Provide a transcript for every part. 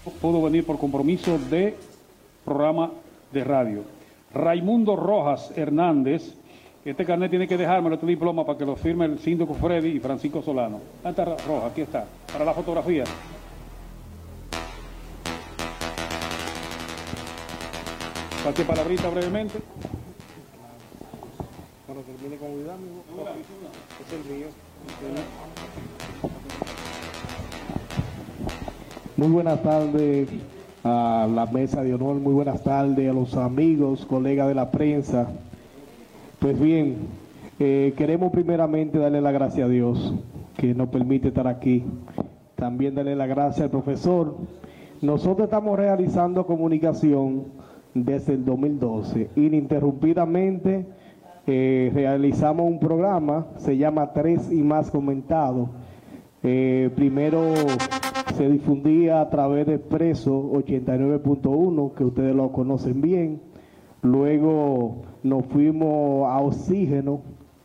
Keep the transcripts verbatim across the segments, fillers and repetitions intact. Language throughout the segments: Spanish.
pudo venir por compromiso de programa de radio. Raimundo Rojas Hernández, este carnet tiene que dejármelo, este diploma, para que lo firme el síndico Freddy y Francisco Solano. Anta Rojas, aquí está, para la fotografía. Cualquier palabrita brevemente. Cuando termine con cuidado, es el mío. Muy buenas tardes a la mesa de honor, muy buenas tardes a los amigos, colegas de la prensa. Pues bien, eh, queremos primeramente darle la gracia a Dios que nos permite estar aquí. También darle la gracia al profesor. Nosotros estamos realizando comunicación desde el dos mil doce. Ininterrumpidamente eh, realizamos un programa, se llama Tres y Más Comentado. Eh, primero se difundía a través de Expreso ochenta y nueve punto uno, que ustedes lo conocen bien. Luego nos fuimos a Oxígeno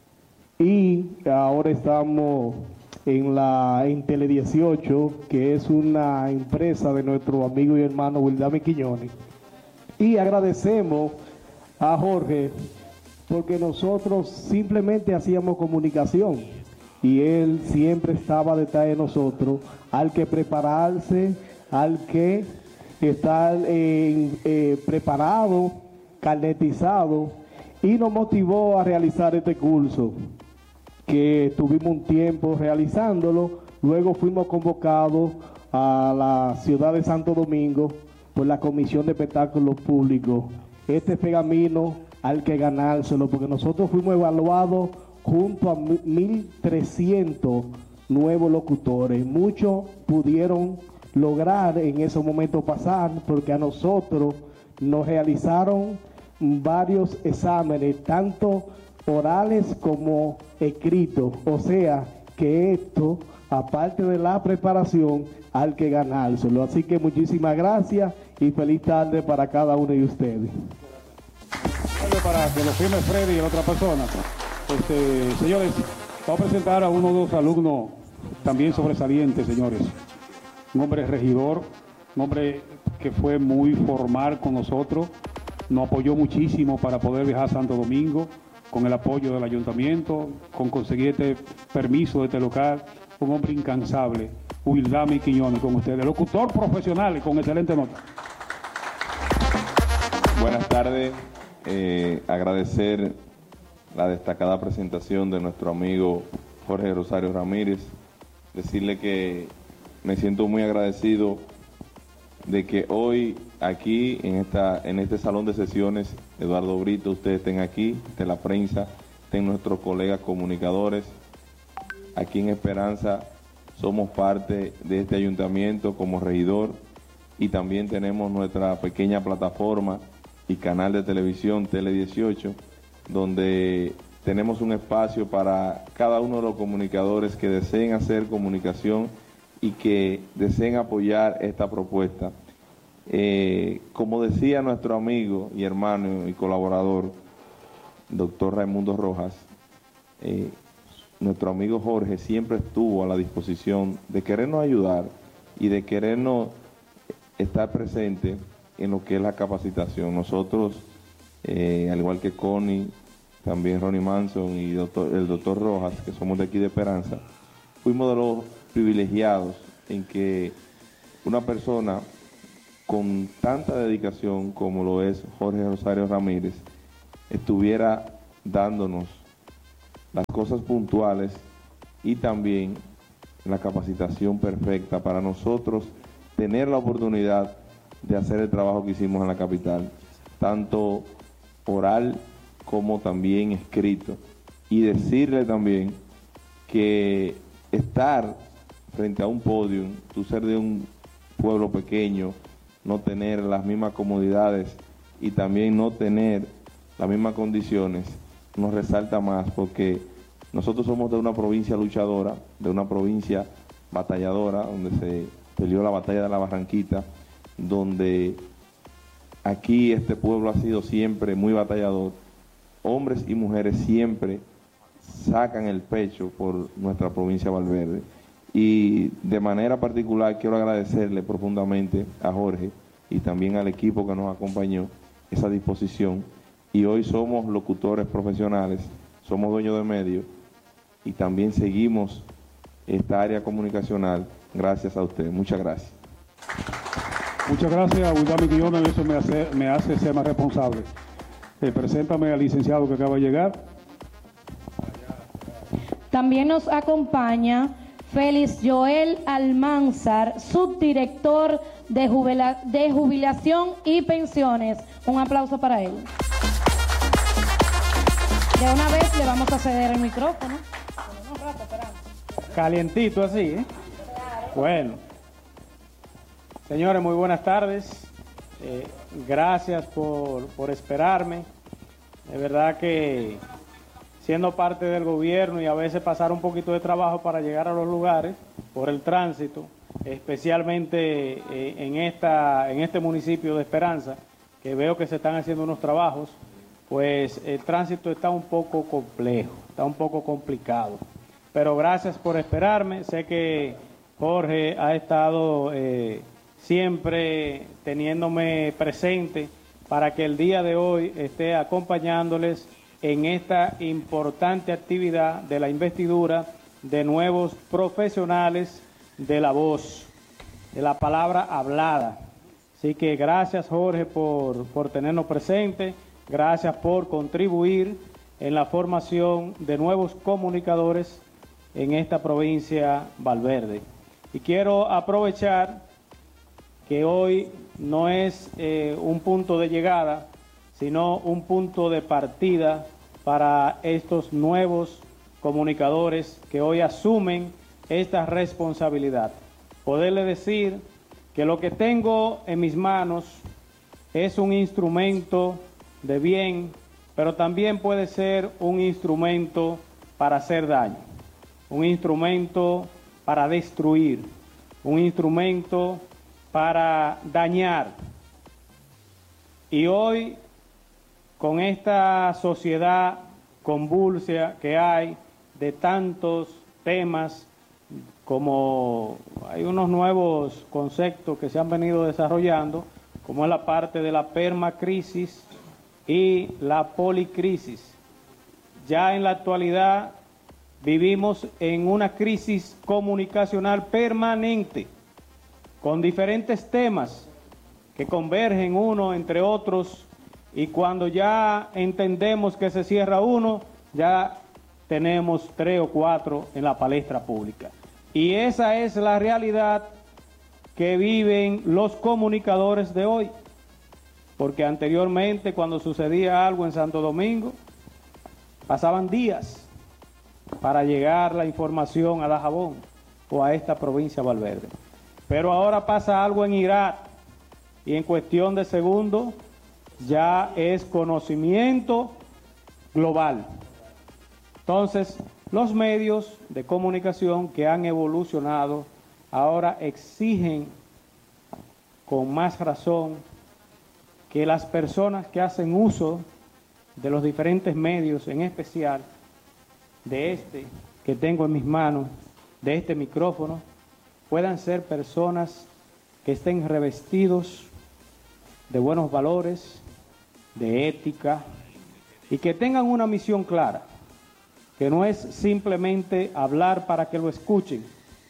y ahora estamos en la en Tele dieciocho, que es una empresa de nuestro amigo y hermano Wildami Quiñones. Y agradecemos a Jorge porque nosotros simplemente hacíamos comunicación y él siempre estaba detrás de nosotros, al que prepararse, al que estar eh, eh, preparado, carnetizado, y nos motivó a realizar este curso, que tuvimos un tiempo realizándolo. Luego fuimos convocados a la ciudad de Santo Domingo por la Comisión de Espectáculos Públicos. Este pergamino hay que ganárselo, porque nosotros fuimos evaluados junto a mil trescientos nuevos locutores. Muchos pudieron lograr en esos momentos pasar, porque a nosotros nos realizaron varios exámenes, tanto orales como escritos. O sea, que esto, aparte de la preparación, hay que ganárselo. Así que muchísimas gracias y feliz tarde para cada uno de ustedes. Para que lo firme Freddy y la otra persona. Este, señores, vamos a presentar a uno de los alumnos también sobresalientes, señores. Un hombre regidor, un hombre que fue muy formal con nosotros, nos apoyó muchísimo para poder viajar a Santo Domingo, con el apoyo del ayuntamiento, con conseguir este permiso de este local. Un hombre incansable, Wildami Quiñones, con ustedes, locutor profesional y con excelente nota. Buenas tardes, eh, agradecer la destacada presentación de nuestro amigo Jorge Rosario Ramírez, decirle que me siento muy agradecido de que hoy aquí en esta en este salón de sesiones Eduardo Brito, ustedes estén aquí, de la prensa, estén nuestros colegas comunicadores. Aquí en Esperanza somos parte de este ayuntamiento como regidor y también tenemos nuestra pequeña plataforma y canal de televisión Tele dieciocho, donde tenemos un espacio para cada uno de los comunicadores que deseen hacer comunicación y que deseen apoyar esta propuesta. Eh, como decía nuestro amigo y hermano y colaborador, doctor Raimundo Rojas, eh, nuestro amigo Jorge siempre estuvo a la disposición de querernos ayudar y de querernos estar presente en lo que es la capacitación. Nosotros, eh, al igual que Connie, también Ronnie Manson y doctor, el doctor Rojas, que somos de aquí de Esperanza, fuimos de los privilegiados en que una persona con tanta dedicación como lo es Jorge Rosario Ramírez estuviera dándonos las cosas puntuales y también la capacitación perfecta para nosotros tener la oportunidad de hacer el trabajo que hicimos en la capital, tanto oral como también escrito, y decirle también que estar frente a un podio, tú ser de un pueblo pequeño, no tener las mismas comodidades y también no tener las mismas condiciones, nos resalta más, porque nosotros somos de una provincia luchadora, de una provincia batalladora, donde se peleó la batalla de la Barranquita, donde aquí este pueblo ha sido siempre muy batallador. Hombres y mujeres siempre sacan el pecho por nuestra provincia de Valverde. Y de manera particular quiero agradecerle profundamente a Jorge y también al equipo que nos acompañó esa disposición. Y hoy somos locutores profesionales, somos dueños de medios y también seguimos esta área comunicacional gracias a ustedes. Muchas gracias. Muchas gracias, William Guiones, eso me hace, me hace ser más responsable. Eh, preséntame al licenciado que acaba de llegar. También nos acompaña Félix Joel Almanzar, subdirector de, jubila, de jubilación y pensiones. Un aplauso para él. De una vez le vamos a ceder el micrófono. Calientito así, ¿eh? Bueno. Señores, muy buenas tardes. Eh, gracias por, por esperarme. De verdad que siendo parte del gobierno y a veces pasar un poquito de trabajo para llegar a los lugares por el tránsito, especialmente eh, en, esta, en este municipio de Esperanza, que veo que se están haciendo unos trabajos, pues el tránsito está un poco complejo, está un poco complicado. Pero gracias por esperarme. Sé que Jorge ha estado eh, siempre teniéndome presente para que el día de hoy esté acompañándoles en esta importante actividad de la investidura de nuevos profesionales de la voz, de la palabra hablada. Así que gracias, Jorge, por, por tenernos presente, gracias por contribuir en la formación de nuevos comunicadores en esta provincia Valverde. Y quiero aprovechar que hoy no es eh, un punto de llegada, sino un punto de partida para estos nuevos comunicadores que hoy asumen esta responsabilidad. Poderle decir que lo que tengo en mis manos es un instrumento de bien, pero también puede ser un instrumento para hacer daño, un instrumento para destruir, un instrumento para dañar. Y hoy, con esta sociedad convulsa que hay de tantos temas, como hay unos nuevos conceptos que se han venido desarrollando, como es la parte de la permacrisis y la policrisis. Ya en la actualidad vivimos en una crisis comunicacional permanente, con diferentes temas que convergen uno entre otros, y cuando ya entendemos que se cierra uno, ya tenemos tres o cuatro en la palestra pública. Y esa es la realidad que viven los comunicadores de hoy. Porque anteriormente, cuando sucedía algo en Santo Domingo, pasaban días para llegar la información a Dajabón o a esta provincia Valverde. Pero ahora pasa algo en Irak y en cuestión de segundos ya es conocimiento global. Entonces, los medios de comunicación que han evolucionado ahora exigen con más razón que las personas que hacen uso de los diferentes medios, en especial de este que tengo en mis manos, de este micrófono, puedan ser personas que estén revestidos de buenos valores, de ética, y que tengan una misión clara, que no es simplemente hablar para que lo escuchen,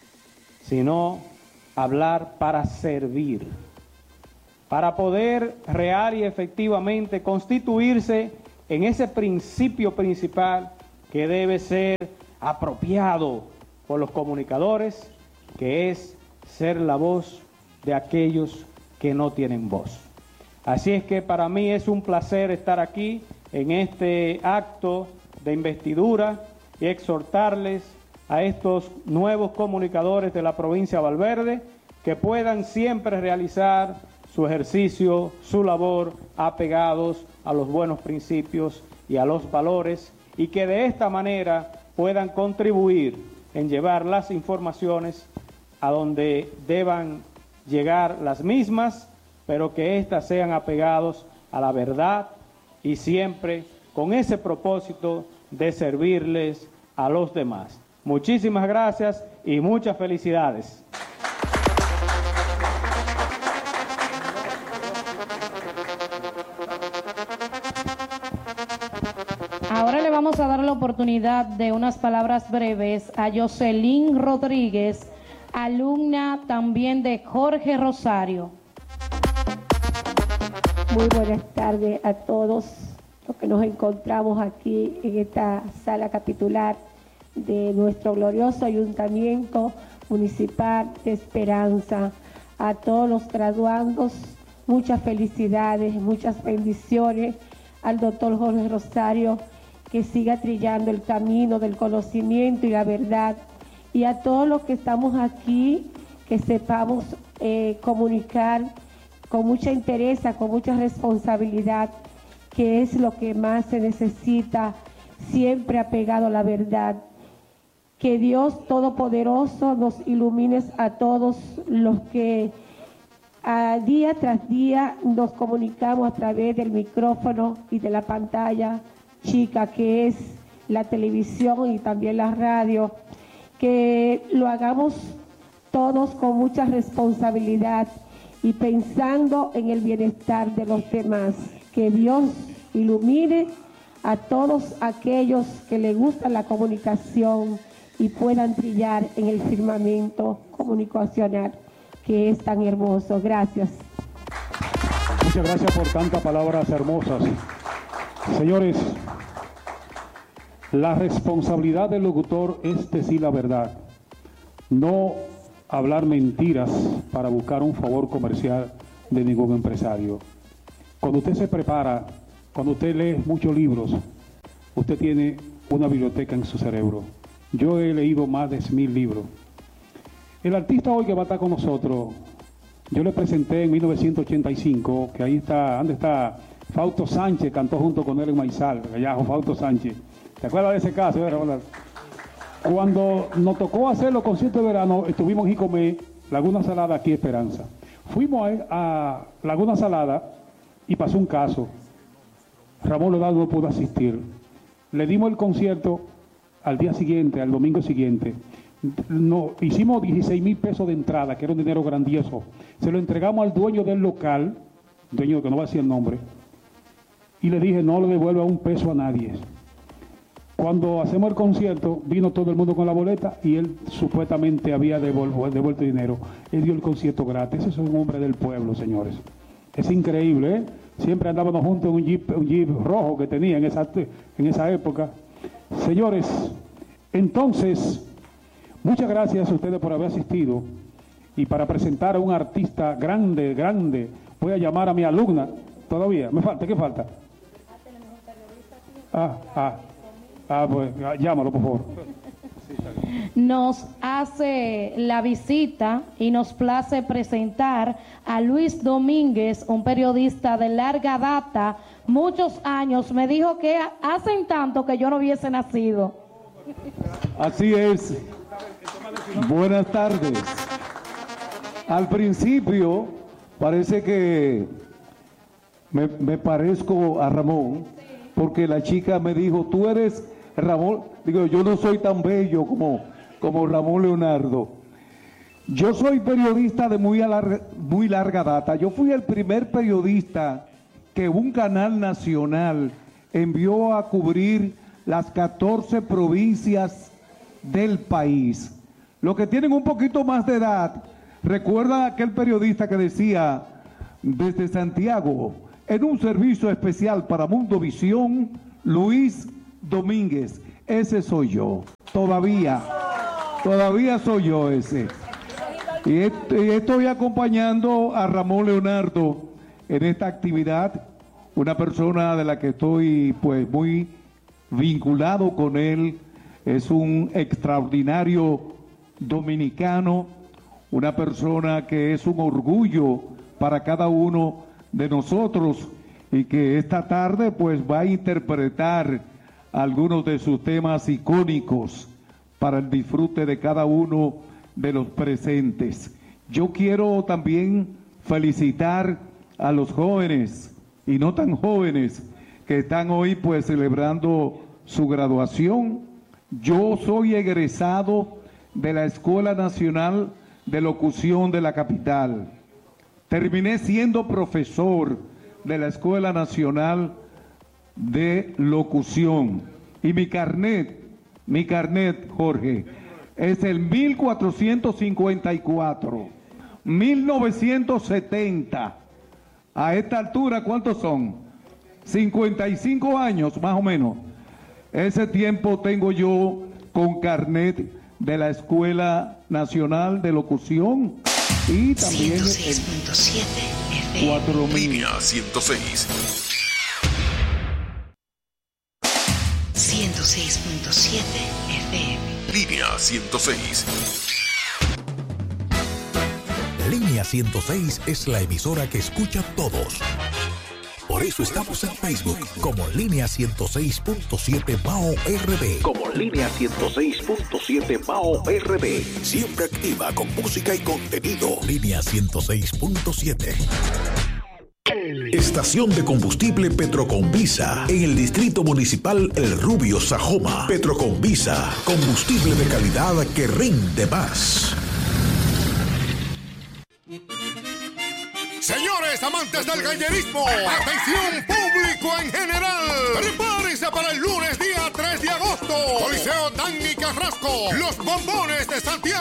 sino hablar para servir, para poder real y efectivamente constituirse en ese principio principal que debe ser apropiado por los comunicadores, que es ser la voz de aquellos que no tienen voz. Así es que para mí es un placer estar aquí en este acto de investidura y exhortarles a estos nuevos comunicadores de la provincia de Valverde que puedan siempre realizar su ejercicio, su labor, apegados a los buenos principios y a los valores, y que de esta manera puedan contribuir en llevar las informaciones a donde deban llegar las mismas, pero que éstas sean apegados a la verdad y siempre con ese propósito de servirles a los demás. Muchísimas gracias y muchas felicidades. Ahora le vamos a dar la oportunidad de unas palabras breves a Jocelyn Rodríguez, alumna también de Jorge Rosario. Muy buenas tardes a todos los que nos encontramos aquí en esta sala capitular de nuestro glorioso Ayuntamiento Municipal de Esperanza. A todos los graduandos, muchas felicidades, muchas bendiciones al doctor Jorge Rosario, que siga trillando el camino del conocimiento y la verdad. Y a todos los que estamos aquí, que sepamos eh, comunicar con mucha entereza, con mucha responsabilidad, que es lo que más se necesita, siempre apegado a la verdad. Que Dios Todopoderoso nos ilumine a todos los que a día tras día nos comunicamos a través del micrófono y de la pantalla chica que es la televisión y también la radio, que lo hagamos todos con mucha responsabilidad y pensando en el bienestar de los demás. Que Dios ilumine a todos aquellos que les gusta la comunicación y puedan trillar en el firmamento comunicacional que es tan hermoso. Gracias. Muchas gracias por tantas palabras hermosas. Señores, la responsabilidad del locutor es decir la verdad, no hablar mentiras para buscar un favor comercial de ningún empresario. Cuando usted se prepara, cuando usted lee muchos libros, usted tiene una biblioteca en su cerebro. Yo he leído más de mil libros. El artista hoy que va a estar con nosotros, yo le presenté en mil novecientos ochenta y cinco, que ahí está, ¿dónde está? Fausto Sánchez cantó junto con él en Maizal, allá Fausto Sánchez. ¿Te acuerdas de ese caso? ¿Verdad? Cuando nos tocó hacer los conciertos de verano, estuvimos en Jicomé, Laguna Salada, aquí Esperanza. Fuimos a, a Laguna Salada y pasó un caso. Ramón Leonardo no pudo asistir. Le dimos el concierto al día siguiente, al domingo siguiente. No, hicimos dieciséis mil pesos de entrada, que era un dinero grandioso. Se lo entregamos al dueño del local, dueño que no va a decir el nombre, y le dije, no le devuelva un peso a nadie. Cuando hacemos el concierto, vino todo el mundo con la boleta y él supuestamente había devuelto, devuelto dinero. Él dio el concierto gratis. Ese es un hombre del pueblo, señores. Es increíble, ¿eh? Siempre andábamos juntos en un jeep, un jeep rojo que tenía en esa, en esa época. Señores, entonces, muchas gracias a ustedes por haber asistido. Y para presentar a un artista grande, grande, voy a llamar a mi alumna. Todavía, me falta, ¿qué falta? Ah, ah. Ah, pues llámalo, por favor. Nos hace la visita y nos place presentar a Luis Domínguez, un periodista de larga data, muchos años. Me dijo que hacen tanto que yo no hubiese nacido. Así es. Buenas tardes. Al principio parece que me, me parezco a Ramón, porque la chica me dijo, tú eres Ramón. Digo, yo no soy tan bello como, como Ramón Leonardo. Yo soy periodista de muy, larga, muy larga data. Yo fui el primer periodista que un canal nacional envió a cubrir las catorce provincias del país. Los que tienen un poquito más de edad, recuerdan aquel periodista que decía, desde Santiago, en un servicio especial para Mundovisión, Luis Domínguez. Ese soy yo, todavía, todavía soy yo ese. Y estoy acompañando a Ramón Leonardo en esta actividad, una persona de la que estoy pues muy vinculado con él. Es un extraordinario dominicano, una persona que es un orgullo para cada uno de nosotros y que esta tarde pues va a interpretar algunos de sus temas icónicos para el disfrute de cada uno de los presentes. Yo quiero también felicitar a los jóvenes y no tan jóvenes que están hoy pues celebrando su graduación. Yo soy egresado de la Escuela Nacional de Locución de la capital. Terminé siendo profesor de la Escuela Nacional de Locución. Y mi carnet, mi carnet, Jorge, es el mil cuatrocientos cincuenta y cuatro, mil novecientos setenta. A esta altura, ¿cuántos son? cincuenta y cinco años, más o menos. Ese tiempo tengo yo con carnet de la Escuela Nacional de Locución y también ciento seis punto siete F M. cuatro mil. Línea ciento seis. ciento seis punto siete F M. Línea ciento seis. Línea ciento seis es la emisora que escucha todos. Por eso estamos en Facebook como Línea ciento seis punto siete Mao R D. Como Línea ciento seis punto siete Mao R D. Siempre activa con música y contenido. Línea ciento seis punto siete. Estación de combustible Petroconvisa en el distrito municipal El Rubio, Sajoma. Petroconvisa, combustible de calidad que rinde más. Señores amantes del gallerismo, atención público en general, prepárense para el lunes día tres de agosto, Coliseo Dani Carrasco, los bombones de Santiago.